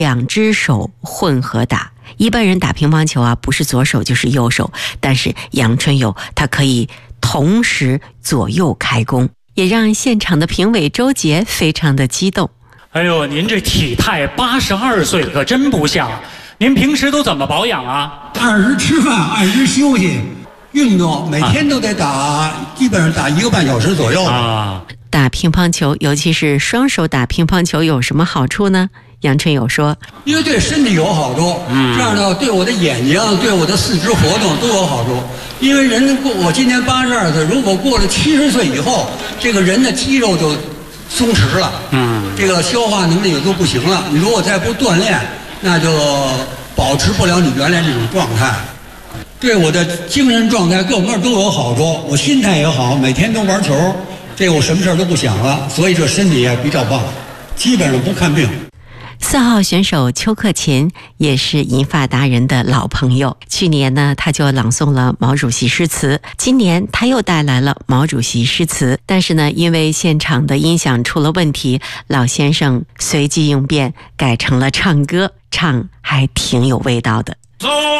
两只手混合打。一般人打乒乓球啊，不是左手就是右手，但是杨春友他可以同时左右开弓，也让现场的评委周杰非常的激动。 哎呦，您这体态82岁可真不像，您平时都怎么保养啊？ 按时吃饭，按时休息，运动，每天都得打，基本上打1个半小时左右啊。 打乒乓球，尤其是双手打乒乓球有什么好处呢？杨春友说， 因为对身体有好处，这样呢对我的眼睛、对我的四肢活动都有好处。因为我今年82岁，如果过了70岁以后，这个人的肌肉就松弛了，这个消化能力也都不行了。你如果再不锻炼，那就保持不了你原来这种状态。对我的精神状态各方面都有好处，我心态也好，每天都玩球，这个我什么事儿都不想了，所以这身体也比较棒，基本上不看病。 4号选手邱克勤也是银发达人的老朋友，去年呢他就朗诵了毛主席诗词，今年他又带来了毛主席诗词，但是呢因为现场的音响出了问题，老先生随机应变改成了唱歌，唱还挺有味道的。